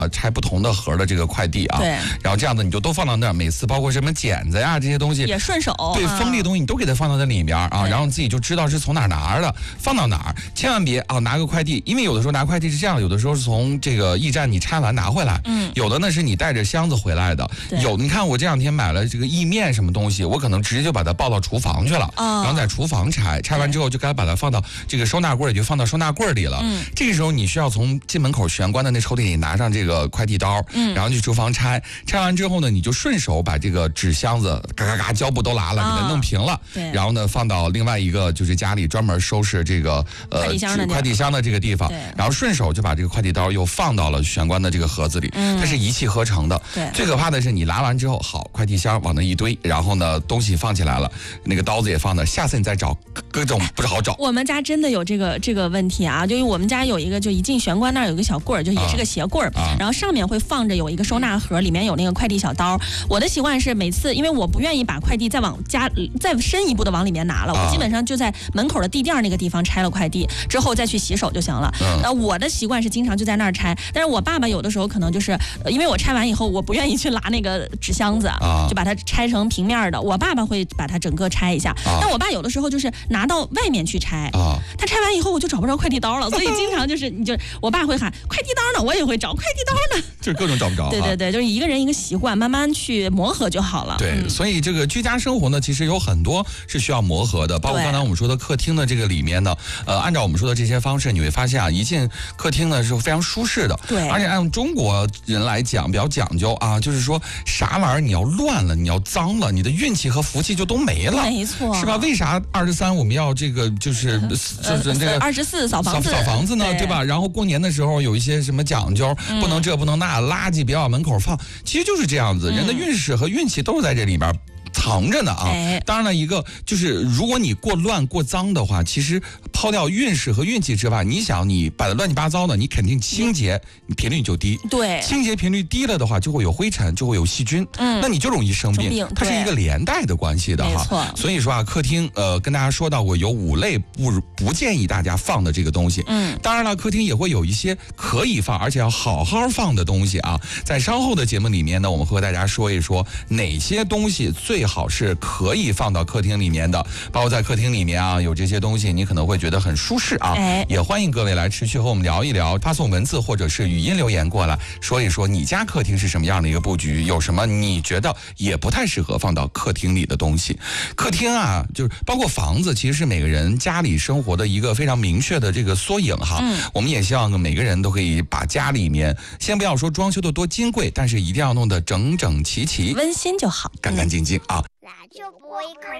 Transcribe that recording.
拆不同的盒的这个快递啊。 对。 然后这样子你就都放到那儿，每次包括什么剪子呀这些东西也顺手。 对，锋利的东西你都给它放到那里边啊，然后自己就知道是从哪儿拿的，放到哪儿。千万别啊拿个快递，因为有的时候拿快递是这样，有的时候是从这个驿站你拆完拿回来，有的呢是你带着箱子回来的，有你看我这两天买了这个意面什么东西，我可能直接就把它抱到厨房去了，然后在厨房拆完之后就该把它放到这个收纳柜里，就放到收纳柜里了。这个时候你需要从进门口玄关的那抽屉里拿上这个快递刀，然后去厨房拆完之后呢，你就顺手把这个纸箱子嘎嘎嘎胶布都拉了，给它弄平了，然后呢放到另外一个就是家里专门收拾这个快递箱的这个地方，然后顺手就把这个快递刀又放到了玄关的这个盒子里，它是一气呵成的。最可怕的是你拿完之后，好，快递箱往那一堆，然后呢东西放起来了，那个刀子也放那，下次你再找各种不好找。 我们家真的有这个问题啊，就因为我们家有一个，就一进玄关那儿有一个小柜儿，就也是个鞋柜儿，然后上面会放着有一个收纳盒，里面有那个快递小刀。我的习惯是每次，因为我不愿意把快递再往家再深一步的往里面拿了，我基本上就在门口的地垫那个地方拆了快递之后再去洗手就行了。我的习惯是经常就在那儿拆，但是我爸爸有的时候可能就是因为我拆完以后我不愿意去拿那个纸箱子，就把它拆成平面的，我爸爸会把它整个拆一下，但我爸有的时候就是拿到外面去拆，他拆完以后我就找不着快递刀了，所以经常就是我爸会喊快递刀呢，我也会找快递刀呢， 就是各种找不着。 对，就是一个人一个习惯，慢慢去磨合就好了。 对，所以这个居家生活呢，其实有很多是需要磨合的，包括刚才我们说的客厅的这个里面呢，按照我们说的这些方式，你会发现啊，一进客厅呢是非常舒适的。 对， 而且按中国人来讲比较讲究啊，就是说啥玩意儿你要乱了，你要脏了，你的运气和福气就都没了。 没错， 是吧？为啥23我们要这个就是这个 24扫房子呢？对吧？然后过年的时候有一些什么讲究，不能这不能那，垃圾别往门口放，其实就是这样子，人的运势和运气都是在这里边藏着呢啊！当然了，一个就是如果你过乱过脏的话，其实抛掉运势和运气之外，你想你摆的乱七八糟的，你肯定清洁频率就低。 对， 清洁频率低了的话，就会有灰尘，就会有细菌，那你就容易生病。它是一个连带的关系的哈。 没错。 所以说啊，客厅跟大家说到过有5类不建议大家放的这个东西。当然了，客厅也会有一些可以放而且要好好放的东西啊。在稍后的节目里面呢，我们会和大家说一说哪些东西最好是可以放到客厅里面的，包括在客厅里面啊有这些东西，你可能会觉得很舒适啊。也欢迎各位来持续和我们聊一聊，发送文字或者是语音留言过来，说一说你家客厅是什么样的一个布局，有什么你觉得也不太适合放到客厅里的东西。客厅啊，就是包括房子，其实是每个人家里生活的一个非常明确的这个缩影哈。我们也希望每个人都可以把家里面，先不要说装修的多金贵，但是一定要弄得整整齐齐， 温馨就好， 干干净净啊。 那就不会